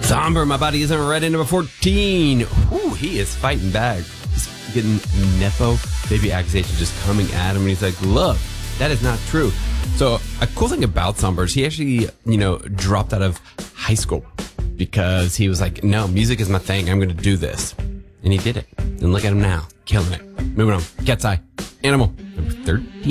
Somber, my body isn't ready. Number 14. Ooh, he is fighting back. He's getting Nepo baby accusations just coming at him. And he's like, look, that is not true. So a cool thing about Somber is he actually, dropped out of high school because he was like, no, music is my thing. I'm going to do this. And he did it. And look at him now, killing it. Moving on. Cat's Eye. Animal. Number 13.